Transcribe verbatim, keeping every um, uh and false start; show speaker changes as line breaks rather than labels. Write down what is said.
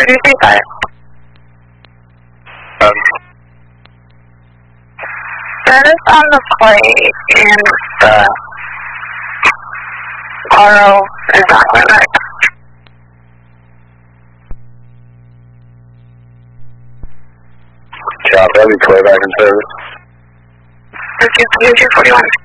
thirty thirty-five.
Um,
That is on the plate in the R O is not going right.
Drop heavy, play back in service.
It's two forty-one.